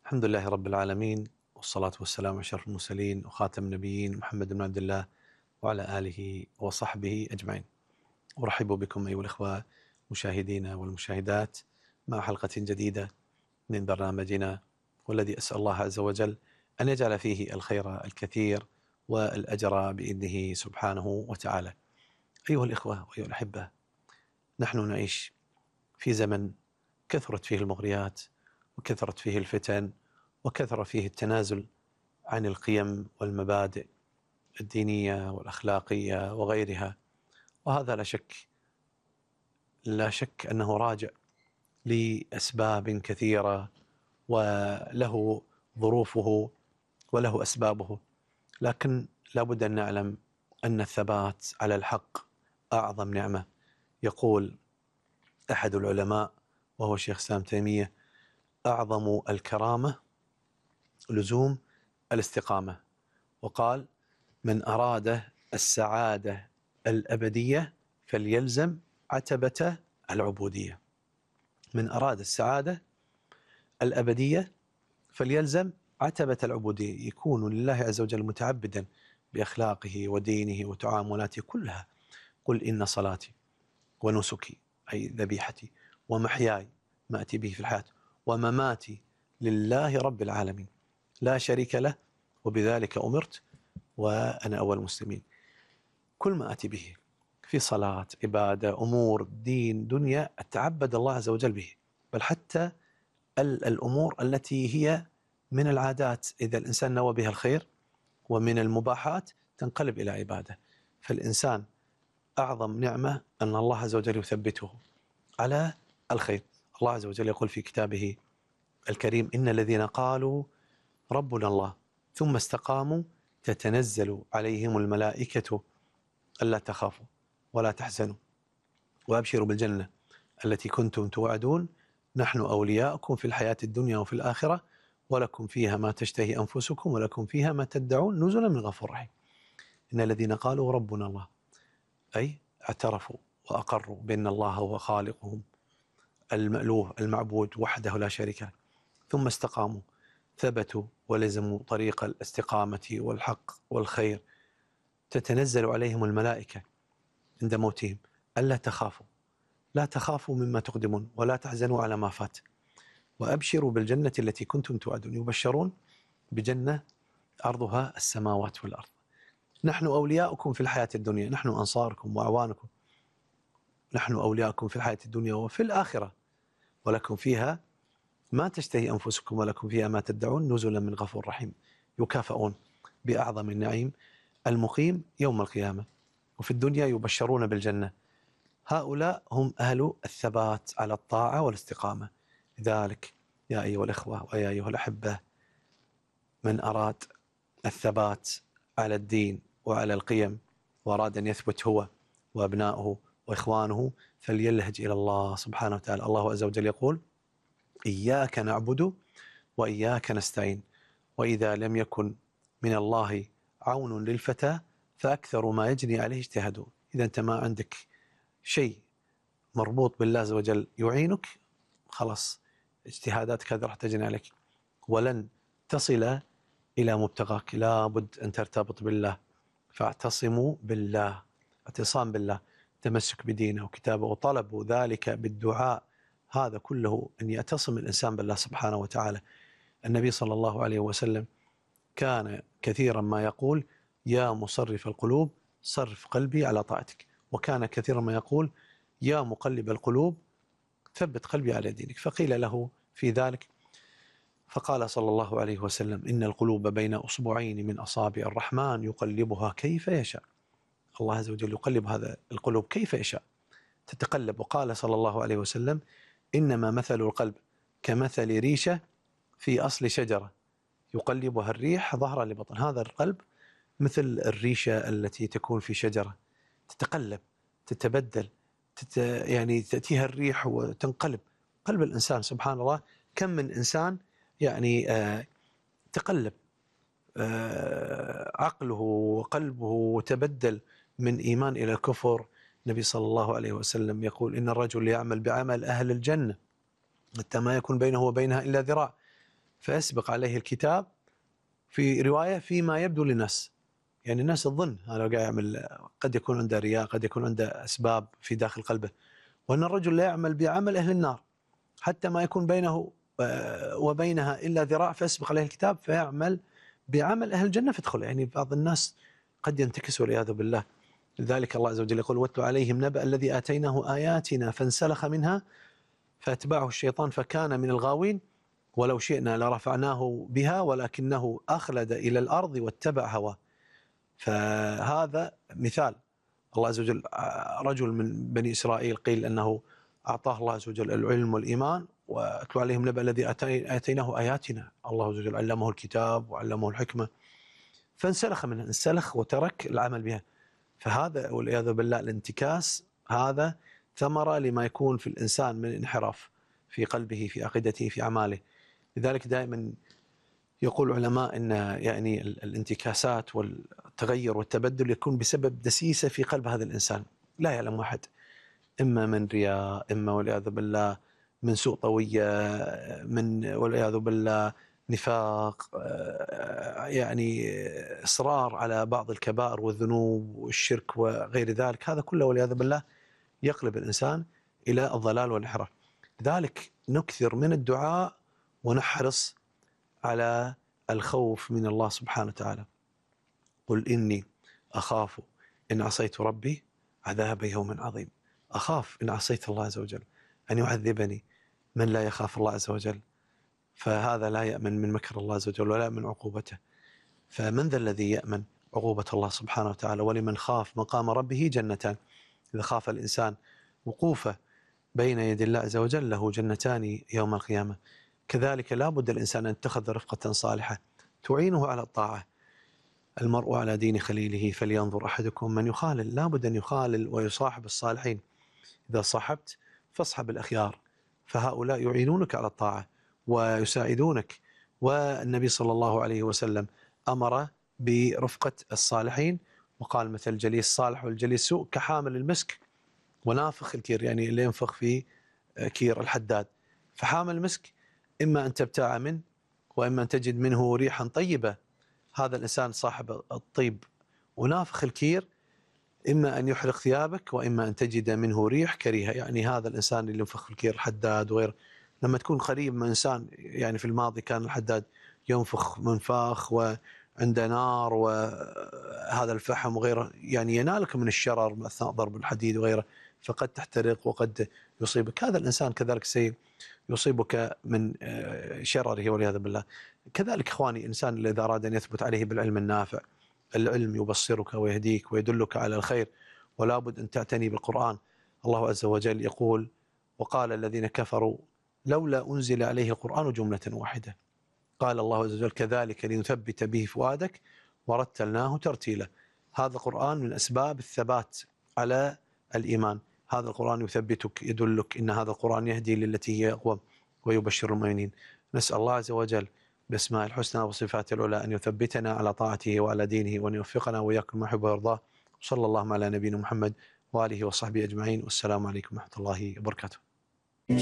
الحمد لله رب العالمين، والصلاة والسلام على أشرف المرسلين وخاتم النبيين محمد بن عبد الله وعلى آله وصحبه أجمعين. أرحب بكم أيها الأخوة مشاهدينا والمشاهدات مع حلقة جديدة من برنامجنا، والذي أسأل الله عز وجل أن يجعل فيه الخير الكثير والأجر بإذنه سبحانه وتعالى. أيها الأخوة وأيها الأحبة، نحن نعيش في زمن كثرت فيه المغريات، وكثرت فيه الفتن، وكثر فيه التنازل عن القيم والمبادئ الدينية والأخلاقية وغيرها، وهذا لا شك أنه راجع لأسباب كثيرة وله ظروفه وله أسبابه، لكن لابد أن نعلم أن الثبات على الحق أعظم نعمة. يقول أحد العلماء وهو الشيخ سام تيمية: أعظم الكرامة لزوم الاستقامة. وقال: من أراد السعادة الأبدية فليلزم عتبة العبودية. من أراد السعادة الأبدية فليلزم عتبة العبودية، يكون لله عز وجل متعبدا بأخلاقه ودينه وتعاملاته كلها. قل إن صلاتي ونسكي أي ذبيحتي ومحياي ما أتي به في الحياة ومماتي لله رب العالمين لا شريك له وبذلك أمرت وأنا أول المسلمين. كل ما أتي به في صلاة، عبادة، أمور دين، دنيا، أتعبد الله عز وجل به. بل حتى الأمور التي هي من العادات، إذا الإنسان نوى بها الخير، ومن المباحات تنقلب إلى عبادة. فالإنسان أعظم نعمة أن الله عز وجل يثبته على الخير. الله عز وجل يقول في كتابه الكريم: إن الذين قالوا ربنا الله ثم استقاموا تتنزل عليهم الملائكة ألا تخافوا ولا تحزنوا وأبشروا بالجنة التي كنتم توعدون نحن أولياؤكم في الحياة الدنيا وفي الآخرة ولكم فيها ما تشتهي أنفسكم ولكم فيها ما تدعون نزلا من غفور رحيم. إن الذين قالوا ربنا الله، أي اعترفوا وأقروا بأن الله هو خالقهم المألوه المعبود وحده لا شريك له، ثم استقاموا، ثبتوا ولزموا طريق الاستقامة والحق والخير، تتنزل عليهم الملائكة عند موتهم ألا تخافوا، لا تخافوا مما تقدمون ولا تحزنوا على ما فات، وأبشروا بالجنة التي كنتم توعدون. يبشرون بجنة أرضها السماوات والأرض. نحن أولياؤكم في الحياة الدنيا، نحن أنصاركم وأعوانكم، نحن أولياؤكم في الحياة الدنيا وفي الآخرة ولكم فيها ما تشتهي أنفسكم ولكم فيها ما تدعون نزلا من غفور رحيم. يكافئون بأعظم النعيم المقيم يوم القيامة، وفي الدنيا يبشرون بالجنة. هؤلاء هم أهل الثبات على الطاعة والاستقامة. لذلك يا أيها الأخوة ويا أيها الأحبة، من أراد الثبات على الدين وعلى القيم وأراد أن يثبت هو وأبناؤه وإخوانه فليلهج إلى الله سبحانه وتعالى. الله عز وجل يقول: إياك نعبد وإياك نستعين، وإذا لم يكن من الله عون للفتى فأكثر ما يجري عليه اجتهاده. إذا أنت ما عندك شيء مربوط بالله عز وجل يعينك، خلاص اجتهاداتك هذه راح تجني عليك ولن تصل إلى مبتغاك. لابد أن ترتبط بالله، فاعتصموا بالله، اعتصام بالله، تمسك بدينه وكتابه وطلب ذلك بالدعاء. هذا كله أن يعتصم الإنسان بالله سبحانه وتعالى. النبي صلى الله عليه وسلم كان كثيرا ما يقول: يا مصرف القلوب صرف قلبي على طاعتك. وكان كثيرا ما يقول: يا مقلب القلوب ثبت قلبي على دينك. فقيل له في ذلك فقال صلى الله عليه وسلم: إن القلوب بين أصبعين من أصابع الرحمن يقلبها كيف يشاء. الله عز وجل يقلب هذا القلوب كيف يشاء، تتقلب. وقال صلى الله عليه وسلم: إنما مثل القلب كمثل ريشة في أصل شجرة يقلبها الريح ظهرا لبطن. هذا القلب مثل الريشة التي تكون في شجرة، تتقلب، تتبدل، يعني تأتيها الريح وتنقلب. قلب الإنسان سبحان الله، كم من إنسان يعني تقلب عقله وقلبه تبدل من إيمان إلى كفر. النبي صلى الله عليه وسلم يقول: إن الرجل يعمل بعمل أهل الجنة حتى ما يكون بينه وبينها إلا ذراع، فيسبق عليه الكتاب في رواية فيما يبدو للناس. يعني الناس تظن هذا قاعد يعمل، قد يكون عنده رياء، قد يكون عنده أسباب في داخل قلبه، وأن الرجل لا يعمل بعمل أهل النار حتى ما يكون بينه وبينها إلا ذراع، فيسبق عليه الكتاب فيعمل بعمل أهل الجنة فيدخل. يعني بعض الناس قد ينتكس والعياذ بالله. لذلك الله عز وجل يقول: واتل عليهم نبأ الذي آتيناه آياتنا فانسلخ منها فأتبعه الشيطان فكان من الغاوين ولو شئنا لرفعناه بها ولكنه أخلد إلى الأرض واتبع هواه. فهذا مثال. الله عز وجل رجل من بني إسرائيل قيل أنه أعطاه الله عز وجل العلم والإيمان، واتلو عليهم نبأ الذي آتيناه آياتنا، الله عز وجل علمه الكتاب وعلمه الحكمة، فانسلخ منها، انسلخ وترك العمل بها. فهذا والعياذ بالله الانتكاس هذا ثمرة لما يكون في الإنسان من انحراف في قلبه، في عقيدته، في أعماله. لذلك دائما يقول العلماء أن يعني الانتكاسات والتغير والتبدل يكون بسبب دسيسة في قلب هذا الإنسان لا يعلم أحد، إما من رياء، إما والعياذ بالله من سوء طوية، من والعياذ بالله نفاق، يعني إصرار على بعض الكبائر والذنوب والشرك وغير ذلك. هذا كله والعياذ بالله يقلب الإنسان إلى الضلال والانحراف. لذلك نكثر من الدعاء ونحرص على الخوف من الله سبحانه وتعالى. قل إني أخاف إن عصيت ربي عذاب يوم عظيم. أخاف إن عصيت الله عز وجل أن يعذبني. من لا يخاف الله عز وجل فهذا لا يأمن من مكر الله عز وجل ولا من عقوبته. فمن ذا الذي يأمن عقوبة الله سبحانه وتعالى؟ ولمن خاف مقام ربه جنتان. إذا خاف الإنسان وقوفه بين يدي الله عز وجل له جنتان يوم القيامة. كذلك لا بد الإنسان أن يتخذ رفقة صالحة تعينه على الطاعة. المرء على دين خليله فلينظر أحدكم من يخالل. لا بد أن يخالل ويصاحب الصالحين. إذا صاحبت فاصحب الأخيار، فهؤلاء يعينونك على الطاعة ويساعدونك. والنبي صلى الله عليه وسلم أمر برفقة الصالحين وقال: مثل الجليس الصالح والجليس السوء كحامل المسك ونافخ الكير، يعني اللي ينفخ في كير الحداد. فحامل المسك إما أن تبتاع منه وإما أن تجد منه ريحا طيبة، هذا الإنسان صاحب الطيب. ونافخ الكير إما أن يحرق ثيابك وإما أن تجد منه ريح كريهة، يعني هذا الإنسان اللي ينفخ في الكير الحداد وغيره. لما تكون قريب من إنسان، يعني في الماضي كان الحداد ينفخ منفاخ وعنده نار وهذا الفحم وغيره، يعني ينالك من الشرر أثناء ضرب الحديد وغيره، فقد تحترق وقد يصيبك. هذا الإنسان كذلك يصيبك من شرره والعياذ بالله. كذلك إخواني، إنسان إذا أراد أن يثبت عليه بالعلم النافع، العلم يبصرك ويهديك ويدلك على الخير، ولا بد أن تعتني بالقرآن. الله عز وجل يقول: وقال الذين كفروا لولا أنزل عليه القرآن جملة واحدة. قال الله عز وجل: كذلك لنثبت به فؤادك ورتلناه ترتيلا. هذا القرآن من أسباب الثبات على الإيمان. هذا القرآن يثبتك، يدلك إن هذا القرآن يهدي للتي هي أقوم ويبشر المؤمنين. نسأل الله عز وجل بأسماء الحسنى وصفات العلى أن يثبتنا على طاعته وعلى دينه، وأن يوفقنا وإياكم ما يحب ويرضاه. صلى الله على نبينا محمد وآله وصحبه أجمعين، والسلام عليكم ورحمة الله وبركاته.